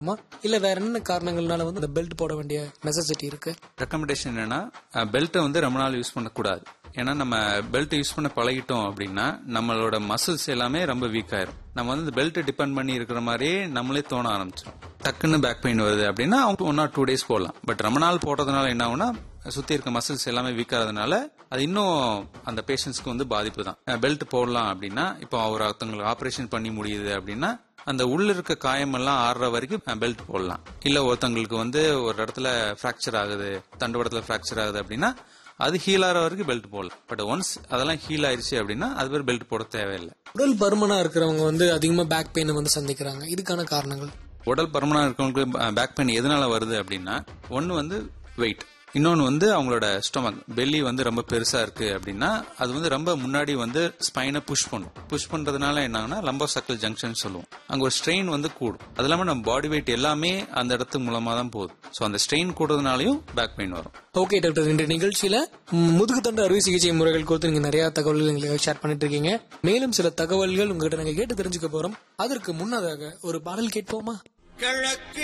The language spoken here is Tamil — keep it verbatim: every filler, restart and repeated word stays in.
இல்ல வேற என்ன காரணங்கள்னால வந்து அந்த பெல்ட் போட வேண்டிய நெசசிட்டி இருக்கு? ரெக்கமெண்டேஷன் என்னன்னா பெல்ட்டை வந்து ரொம்ப நாள் யூஸ் பண்ணக்கூடாது. ஏன்னா நம்ம பெல்ட் யூஸ் பண்ண பழகிட்டோம் அப்படின்னா நம்மளோட மசில்ஸ் எல்லாமே ரொம்ப வீக் ஆயிரும். நம்ம வந்து இந்த பெல்ட் டிபெண்ட் பண்ணி இருக்கிற மாதிரியே நம்மளே தோண ஆரம்பிச்சிடும். டக்குன்னு பேக் பெயின் வருது அப்படின்னா அவங்க ஒன் ஆர் டூ டேஸ் போடலாம். பட் ரொம்ப நாள் போடுறதுனால என்ன ஆகும்னா சுத்தி இருக்க மசில்ஸ் எல்லாமே வீக் ஆகிறதுனால அது இன்னும் அந்த பேஷண்ட்ஸ்க்கு வந்து பாதிப்பு தான். பெல்ட் போடலாம் அப்படின்னா இப்போ ஒரு ஒருத்தவங்களுக்கு ஆபரேஷன் பண்ணி முடியுது அப்படின்னா அந்த உள்ள இருக்க காயம் எல்லாம் ஆறுற வரைக்கும் பெல்ட் போடலாம். இல்ல ஒருத்தவங்களுக்கு வந்து ஒரு இடத்துல பிராக்சர் ஆகுது, தண்டுவடத்துல பிராக்சர் ஆகுது அப்படின்னா அது ஹீல் ஆகிற வரைக்கும் பெல்ட் போடலாம். பட் ஒன்ஸ் அதெல்லாம் ஹீல் ஆயிடுச்சு அப்படின்னா அது பேர் பெல்ட் போட தேவையில்லை. உடல் பருமனா இருக்கிறவங்க வந்து அதிகமா பேக் பெயின் வந்து சந்திக்கிறாங்க. இதுக்கான காரணங்கள்? உடல் பருமனா இருக்கிறவங்களுக்கு பேக் பெயின் எதனால வருது அப்படின்னா ஒன்னு வந்து வெயிட், இன்னொன்னு வந்து அவங்களோட ஸ்டொமக் பெல்லி வந்து ரொம்ப பெருசா இருக்கு அப்படின்னா அது வந்து ரொம்ப முன்னாடி வந்து ஸ்பைனை புஷ் பண்ணும். புஷ் பண்றதுனால என்ன லம்பர் சர்க்கிள் ஜங்ஷன் சொல்லுவோம். அங்க ஒரு ஸ்ட்ரெயின் வந்து கூடும். அது இல்லாம நம்ம பாடி வெயிட் எல்லாமே அந்த இடத்து மூலமா தான் போகுது. சோ அந்த ஸ்ட்ரெயின் கூடுறதுனாலயும் பேக் பெயின் வரும். ஓகே டாக்டர், இந்த நிகழ்ச்சியில முதுகு தண்டு அறுவை சிகிச்சை முறைகள் குறித்து நீங்க நிறைய தகவல்கள் எங்களுக்கு ஷேர் பண்ணிட்டு இருக்கீங்க. மேலும் சில தகவல்கள் உங்ககிட்ட நாங்க கேட்டு தெரிஞ்சுக்க போறோம். அதற்கு முன்னதாக ஒரு பாடல் கேட்போமா?